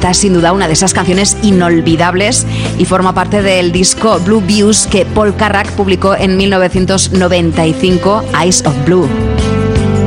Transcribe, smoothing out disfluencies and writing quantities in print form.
esta es sin duda una de esas canciones inolvidables y forma parte del disco Blue Views que Paul Carrack publicó en 1995, Eyes of Blue.